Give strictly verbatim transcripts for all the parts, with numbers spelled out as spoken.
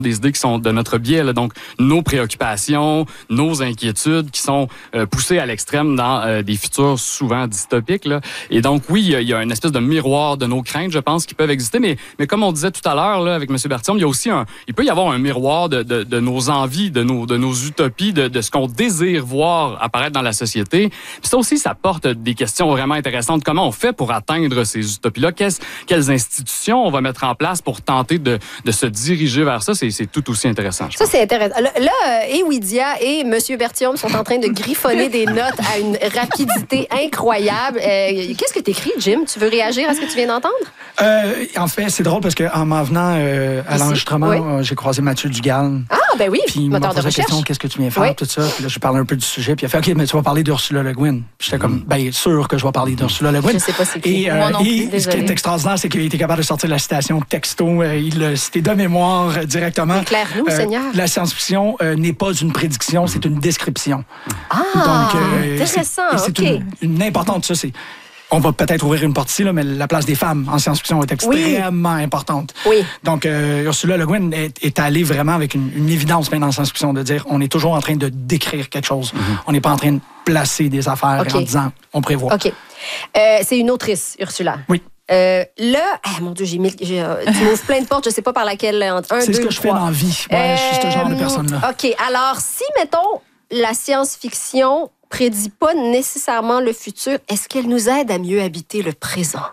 des idées qui sont de notre biais, là, donc nos préoccupations, nos inquiétudes qui sont euh, poussées à l'extrême dans euh, des futurs souvent dystopiques. Là. Et donc oui, il y, y a une espèce de miroir de nos craintes, je pense, qui peuvent exister, mais, mais comme on disait tout à l'heure là, avec M. Berthiaume, il y a aussi un, il peut y avoir un miroir de, de, de nos envies, de nos, de nos utopies, de, de ce qu'on désire voir apparaître dans la société. Puis ça aussi, ça porte des questions vraiment intéressantes. Comment on fait pour atteindre ces utopies-là? Quelles, quelles institutions on va mettre en place pour tenter de, de se diriger vers ça? C'est, c'est tout aussi intéressant. Ça, c'est intéressant. Là, là, et Widia et M. Berthiaume sont en train de griffonner des notes à une rapidité incroyable. Euh, qu'est-ce que tu écris, Jim? Tu veux réagir à ce que tu viens d'entendre? Euh, en fait, c'est drôle parce qu'en m'en venant euh, à Ici? l'enregistrement, oui. euh, j'ai croisé Mathieu Dugal. Ah, ben oui, puis il m'a posé la question, qu'est-ce que tu viens faire, oui. tout ça. Puis là, je parlais un peu du sujet. Puis il a fait, OK, mais tu vas parler d'Ursula Le Guin. Puis j'étais comme, bien sûr que je vais parler d'Ursula Le Guin. Je sais pas c'est qui. Et, euh, Moi non et plus, ce qui est extraordinaire, c'est qu'il a été capable de sortir la citation texto. Euh, il l'a cité de mémoire euh, directement. Éclaire-nous, euh, Seigneur. La science-fiction euh, n'est pas une prédiction, c'est une description. Ah, Donc, euh, intéressant, c'est, c'est OK. Une, une importante, ça, c'est... On va peut-être ouvrir une partie, là, mais la place des femmes en science-fiction est extrêmement oui. importante. Oui. Donc, euh, Ursula Le Guin est, est allée vraiment avec une, une évidence maintenant en science-fiction de dire on est toujours en train de décrire quelque chose. Mm-hmm. On n'est pas en train de placer des affaires okay. en disant on prévoit. OK. Euh, c'est une autrice, Ursula. Oui. Euh, là, ah, mon Dieu, j'ai mis, j'ai, euh, tu m'ouvres plein de portes, je ne sais pas par laquelle. Un, c'est deux, ce que je trois. fais dans la vie. Ouais, euh, je suis ce genre de personne-là. OK. Alors, si, mettons, la science-fiction prédit pas nécessairement le futur, est-ce qu'elle nous aide à mieux habiter le présent?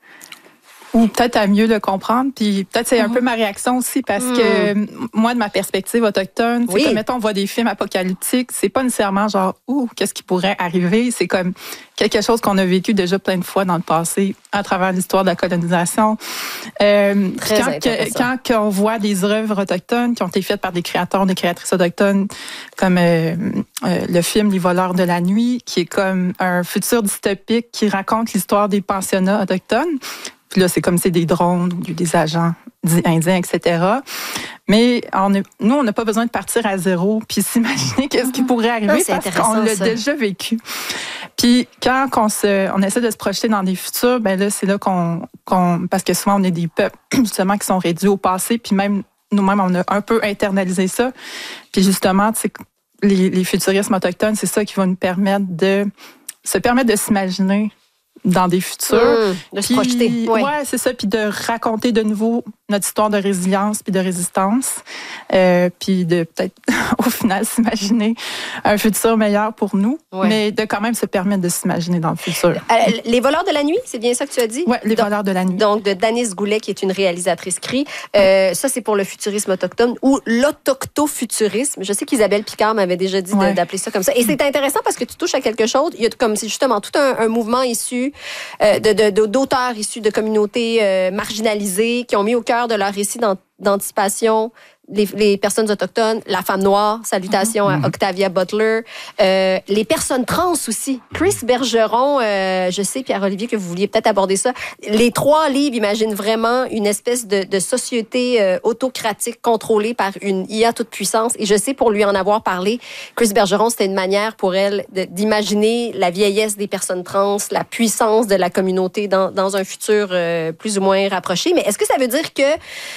Ou peut-être à mieux le comprendre. Puis peut-être c'est un mmh. peu ma réaction aussi parce mmh. que moi, de ma perspective autochtone, oui. c'est comme, mettons, on voit des films apocalyptiques, c'est pas nécessairement genre, ouh, qu'est-ce qui pourrait arriver? C'est comme quelque chose qu'on a vécu déjà plein de fois dans le passé à travers l'histoire de la colonisation. Euh, Très quand, que, quand on voit des œuvres autochtones qui ont été faites par des créateurs, des créatrices autochtones, comme euh, euh, le film Les voleurs de la nuit, qui est comme un futur dystopique qui raconte l'histoire des pensionnats autochtones. Puis là, c'est comme c'est des drones ou des agents indiens, et cetera. Mais on est, nous, on n'a pas besoin de partir à zéro puis s'imaginer qu'est-ce qui pourrait arriver ah, parce qu'on l'a ça. déjà vécu. Puis quand on, se, on essaie de se projeter dans des futurs, ben là, c'est là qu'on, qu'on... Parce que souvent, on est des peuples, justement, qui sont réduits au passé. Puis même, nous-mêmes, on a un peu internalisé ça. Puis justement, tu sais, les, les futurismes autochtones, c'est ça qui va nous permettre de se permettre de s'imaginer dans des futurs. Mmh, de puis, se projeter. Oui, ouais, c'est ça. Puis de raconter de nouveau notre histoire de résilience puis de résistance. Euh, puis de peut-être, au final, s'imaginer un futur meilleur pour nous. Ouais. Mais de quand même se permettre de s'imaginer dans le futur. Euh, les voleurs de la nuit, c'est bien ça que tu as dit? Oui, Les donc, voleurs de la nuit. Donc, de Danice Goulet, qui est une réalisatrice cri. Euh, ça, c'est pour le futurisme autochtone ou l'autoctofuturisme. Je sais qu'Isabelle Picard m'avait déjà dit ouais. de, d'appeler ça comme ça. Et c'est intéressant parce que tu touches à quelque chose. Il y a comme, c'est justement tout un, un mouvement issu euh, de, de, de, d'auteurs issus de communautés euh, marginalisées qui ont mis au cœur de leur récit d'anticipation les, les personnes autochtones, la femme noire, salutations mm-hmm. à Octavia Butler, euh, les personnes trans aussi. Chris Bergeron, euh, je sais, Pierre-Olivier, que vous vouliez peut-être aborder ça. Les trois livres imaginent vraiment une espèce de, de société euh, autocratique contrôlée par une I A toute puissance. Et je sais, pour lui en avoir parlé, Chris Bergeron, c'était une manière pour elle de, d'imaginer la vieillesse des personnes trans, la puissance de la communauté dans, dans un futur euh, plus ou moins rapproché. Mais est-ce que ça veut dire que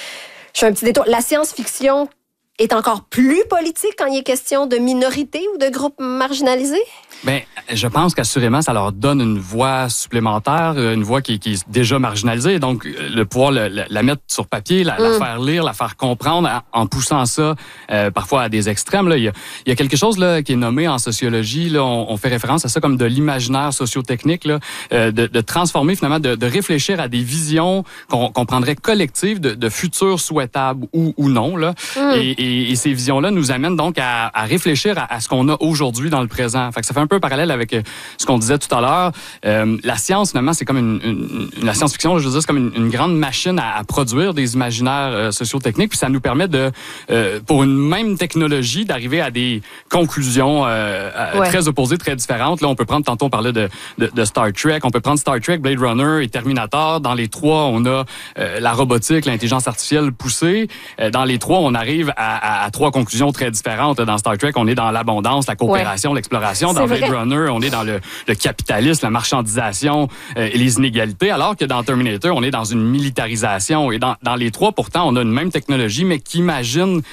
je fais un petit détour. La science-fiction est encore plus politique quand il est question de minorités ou de groupes marginalisés? Bien, je pense qu'assurément, ça leur donne une voix supplémentaire, une voix qui, qui est déjà marginalisée. Donc, le pouvoir le, la, la mettre sur papier, la, mm. la faire lire, la faire comprendre, en, en poussant ça euh, parfois à des extrêmes. Là. Il, y a, il y a quelque chose là, qui est nommé en sociologie, là, on, on fait référence à ça comme de l'imaginaire sociotechnique, là, euh, de, de transformer finalement, de, de réfléchir à des visions qu'on, qu'on prendrait collectives de, de futurs souhaitables ou, ou non. Là. Mm. Et, et, et ces visions-là nous amènent donc à, à réfléchir à, à ce qu'on a aujourd'hui dans le présent. Fait que ça fait un peu parallèle avec ce qu'on disait tout à l'heure. Euh, la science, finalement, c'est comme une, une, une la science-fiction, je veux dire, c'est comme une, une grande machine à, à produire des imaginaires euh, sociotechniques, puis ça nous permet de, euh, pour une même technologie, d'arriver à des conclusions euh, ouais. très opposées, très différentes. Là, on peut prendre, tantôt on parlait de, de, de Star Trek, on peut prendre Star Trek, Blade Runner et Terminator. Dans les trois, on a euh, la robotique, l'intelligence artificielle poussée. Euh, dans les trois, on arrive à à, à trois conclusions très différentes. Dans Star Trek, on est dans l'abondance, la coopération, ouais. l'exploration. Dans C'est Blade vrai. Runner, on est dans le, le capitalisme, la marchandisation euh, et les inégalités, alors que dans Terminator, on est dans une militarisation. Et dans, dans les trois, pourtant, on a une même technologie, mais qui imagine